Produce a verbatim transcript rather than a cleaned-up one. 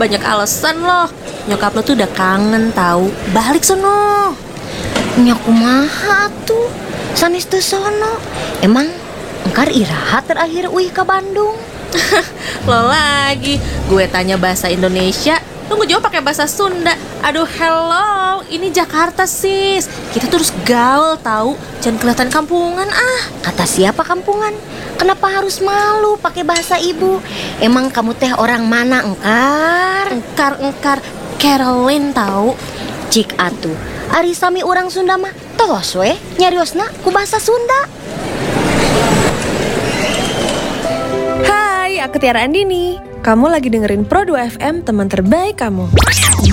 banyak alasan loh. Nyokap lo tuh udah kangen tahu. Balik sono. Nya kumaha tuh? Sanes teu sono. Emang engkar irahat terakhir uih ke Bandung? Lo lagi, gue tanya bahasa Indonesia, lo ngejawab pakai bahasa Sunda. Aduh, hello, ini Jakarta sis. Kita terus gaul tahu, jangan kelihatan kampungan ah. Kata siapa kampungan? Kenapa harus malu pakai bahasa ibu? Emang kamu teh orang mana engkar? Engkar-engkar Caroline tahu. Cik atuh, ari sami urang Sunda mah tos we nyariosna ku bahasa Sunda. Hai, aku Tiara Andini. Kamu lagi dengerin Pro dua F M, teman terbaik kamu.